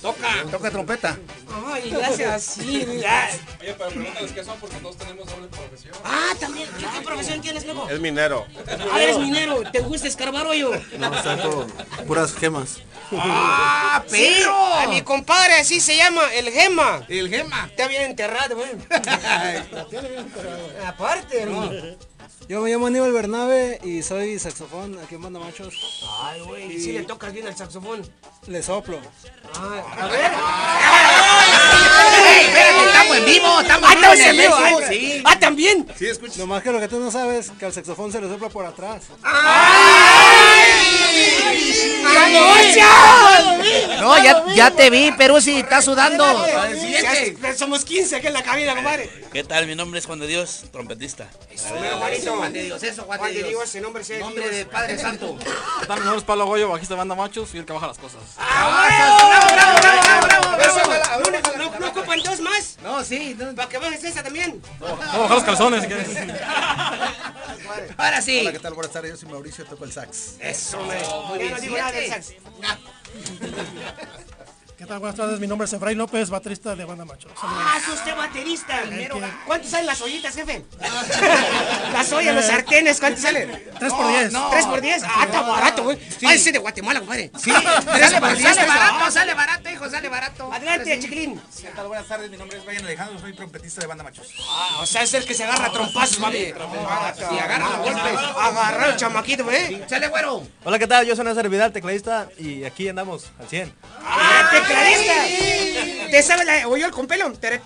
Toca trompeta. Ay, gracias, sí. Ya. Oye, pero pregúntales qué son porque todos tenemos doble profesión. Ah, también. ¿Qué profesión tienes, loco? Es minero. Ah, eres minero. ¿Te gusta escarbar hoyo? No, saco puras gemas. ¡Ah, perro! A mi compadre así se llama, el Gema. ¿El gema? Está bien enterrado, güey. Aparte, hermano. Yo me llamo Aníbal Bernabe y soy saxofón aquí en Banda Machos. Ay, güey, ¿y si le tocas bien el saxofón? Le soplo. Ay, a ver. ¡Ey, espérate! ¡Estamos en vivo! ¡Estamos en vivo! Sí. Ah, ¿también? Sí, escucha. Nomás que lo que tú no sabes, que al saxofón se le sopla por atrás. No, ya te vi, Perú, si estás sudando. Ya somos 15 aquí en la cabina, compadre. ¿Qué tal? Mi nombre es Juan de Dios, trompetista. Juanito. Juan de Dios, eso, Juan de Dios, el nombre sea de Nombre de Dios. Padre Santo. ¿Qué tal? Mi nombre es Pablo Goyo, bajista de Banda Machos, soy el que baja las cosas. ¿No ocupan dos más? No, sí. Para que bajes esa también. Vamos a bajar los calzones si quieres. Ahora sí. Hola, ¿qué tal? Buenas tardes, yo soy Mauricio, toco el sax. Eso, Muy bien, no digo nada del sax. ¿Qué tal? Buenas tardes, mi nombre es Efraín López, baterista de Banda Machos. Ah, sos usted baterista. ¿Cuánto salen las ollitas, jefe? Las ollas, los sartenes, ¿cuánto salen? 3 por 10. 3 por 10. Ah, está barato, güey. Ah, ese de Guatemala, compadre. Sí, sale barato, hijo, sale barato. Adelante, chiquilín. ¿Qué tal? Buenas tardes, mi nombre es Brian Alejandro, soy trompetista de Banda Machos. Ah, o sea, es el que se agarra a trompazos, mami. Sí, agarra los golpes. Agarrar el chamaquito, ¿eh? Sale, güero. Hola, ¿qué tal? Yo soy Néstor Vidal, tecladista, y aquí andamos al 100. ¡Ah, tecladista! ¿Te sabes la oyó el con pelo?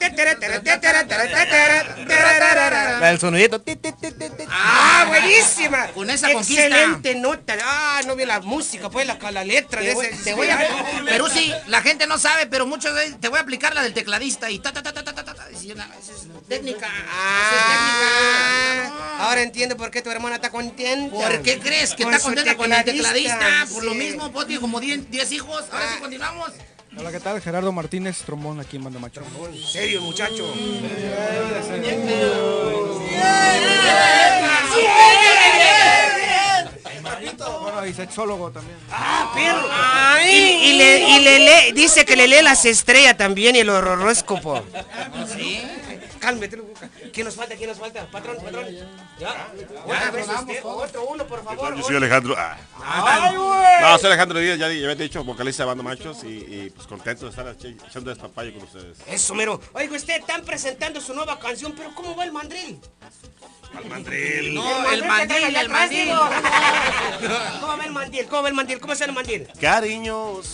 El sonidito. ¡Ah, buenísima! Con esa conquista. Excelente nota. Ah, no vi la música, pues la letra de ese. Te voy a... Perú, sí, la gente no sabe, pero muchos de te voy a aplicar la del tecladista y esa es técnica. Ahora entiendo por qué tu hermana está contenta. ¿Por qué crees que Con está su contenta con el tecladista? tecladista, Por lo sí. mismo, Poti, como 10 hijos. Ahora sí continuamos. Hola, ¿qué tal? Gerardo Martínez, trombón aquí en Banda Machos. En serio, muchacho. Bueno, y sexólogo también. Ah, perro. Y le lee, dice que le lee las estrellas también y el horóscopo. Sí. Cálmate, boca. ¿Quién nos falta? ¿Quién nos falta? Patrón. ¿Ya? Otra vez usted. Otro uno, por favor. Yo soy Alejandro. ¡Ay, güey! No, soy Alejandro Díaz, ya había dicho, vocalista de Banda Machos y pues contento de estar echando despapalle con ustedes. Eso, mero. Oiga, usted están presentando su nueva canción, pero ¿cómo va el mandril? Al mandril. No, el mandil. ¿Cómo va el mandil? ¿Cómo va el mandil? ¿Cómo va el mandil? ¿Cómo se llama el mandil? Cariños.